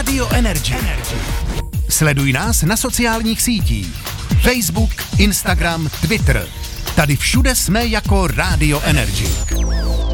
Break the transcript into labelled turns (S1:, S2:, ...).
S1: Radio Energy. Sleduj nás na sociálních sítích. Facebook, Instagram, Twitter. Tady všude jsme jako Radio Energy.